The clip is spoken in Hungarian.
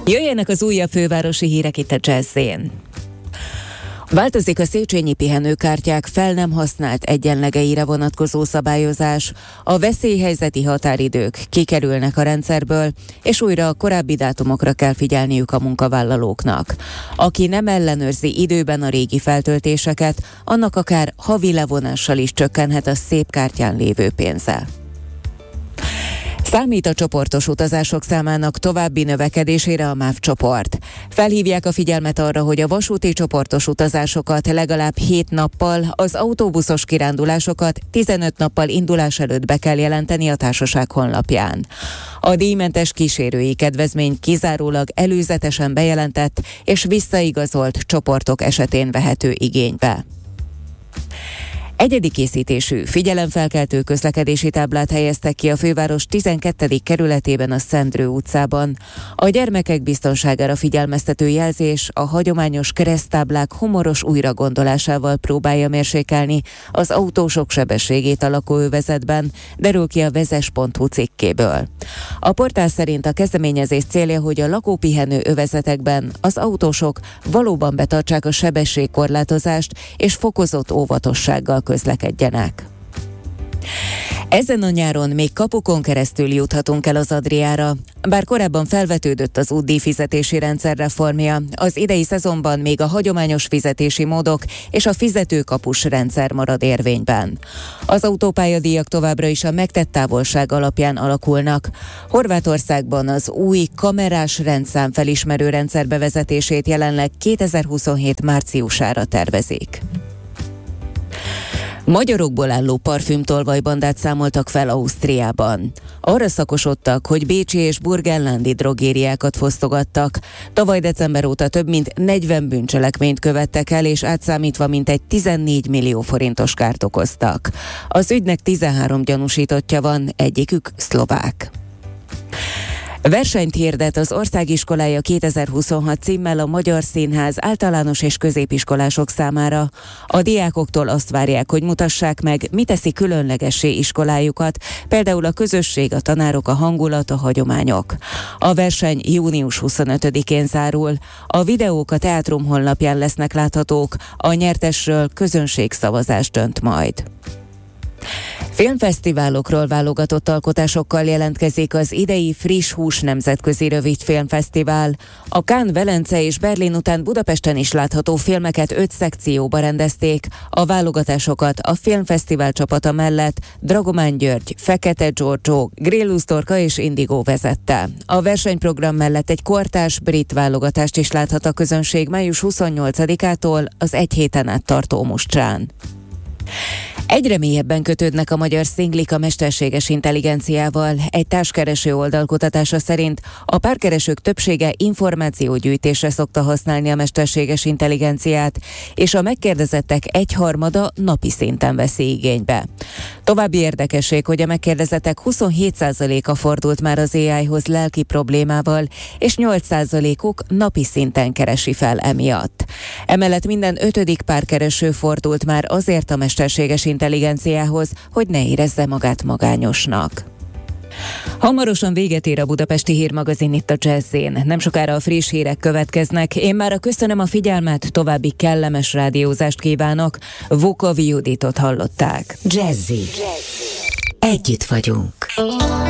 Jöjjenek az újabb fővárosi hírek itt a Jazz-én. Változik a széchenyi pihenőkártyák fel nem használt egyenlegeire vonatkozó szabályozás, a veszélyhelyzeti határidők kikerülnek a rendszerből, és újra a korábbi dátumokra kell figyelniük a munkavállalóknak. Aki nem ellenőrzi időben a régi feltöltéseket, annak akár havi levonással is csökkenhet a szép kártyán lévő pénze. Számít a csoportos utazások számának további növekedésére a MÁV csoport. Felhívják a figyelmet arra, hogy a vasúti csoportos utazásokat legalább 7 nappal, az autóbuszos kirándulásokat 15 nappal indulás előtt be kell jelenteni a társaság honlapján. A díjmentes kísérői kedvezmény kizárólag előzetesen bejelentett és visszaigazolt csoportok esetén vehető igénybe. Egyedi készítésű, figyelemfelkeltő közlekedési táblát helyeztek ki a főváros 12. kerületében a Szendrő utcában. A gyermekek biztonságára figyelmeztető jelzés a hagyományos kereszttáblák humoros újragondolásával próbálja mérsékelni az autósok sebességét a lakóövezetben, derül ki a vezes.hu cikkéből. A portál szerint a kezdeményezés célja, hogy a lakópihenő övezetekben az autósok valóban betartsák a sebességkorlátozást és fokozott óvatossággal közlekedjenek. Ezen a nyáron még kapukon keresztül juthatunk el az Adriára. Bár korábban felvetődött az útdíjfizetési rendszer reformja, az idei szezonban még a hagyományos fizetési módok és a fizetőkapus rendszer marad érvényben. Az autópályadíjak továbbra is a megtett távolság alapján alakulnak. Horvátországban az új kamerás rendszám felismerő rendszer bevezetését jelenleg 2027 márciusára tervezik. Magyarokból álló parfümtolvajbandát számoltak fel Ausztriában. Arra szakosodtak, hogy bécsi és burgenlandi drogériákat fosztogattak. Tavaly december óta több mint 40 bűncselekményt követtek el, és átszámítva mintegy 14 millió forintos kárt okoztak. Az ügynek 13 gyanúsítottja van, egyikük szlovák. Versenyt hirdet az Országiskolája 2026 címmel a Magyar Színház általános és középiskolások számára. A diákoktól azt várják, hogy mutassák meg, mi teszi különlegessé iskolájukat, például a közösség, a tanárok, a hangulat, a hagyományok. A verseny június 25-én zárul. A videók a Teátrum honlapján lesznek láthatók, a nyertesről közönségszavazás dönt majd. Filmfesztiválokról válogatott alkotásokkal jelentkezik az idei Friss Hús nemzetközi rövidfilmfesztivál. A Cannes, Velence és Berlin után Budapesten is látható filmeket 5 szekcióba rendezték. A válogatásokat a filmfesztivál csapata mellett Dragomán György, Fekete Giorgio, Grillus Dorka és Indigo vezette. A versenyprogram mellett egy kortárs brit válogatást is láthat a közönség május 28-ától az egy héten át tartó mustrán. Egyre mélyebben kötődnek a magyar szinglik a mesterséges intelligenciával. Egy társkereső oldal kutatása szerint a párkeresők többsége információgyűjtésre szokta használni a mesterséges intelligenciát, és a megkérdezettek egyharmada napi szinten veszi igénybe. További érdekesség, hogy a megkérdezettek 27%-a fordult már az AI-hoz lelki problémával, és 8%-uk napi szinten keresi fel emiatt. Emellett minden 5. párkereső fordult már azért a mesterséges intelligenciához, hogy ne érezze magát magányosnak. Hamarosan véget ér a Budapesti Hírmagazin itt a Jazz-én. Nem sokára a friss hírek következnek. Én már köszönöm a figyelmet, további kellemes rádiózást kívánok. Vukovi Juditot hallották. Jazzy. Együtt vagyunk.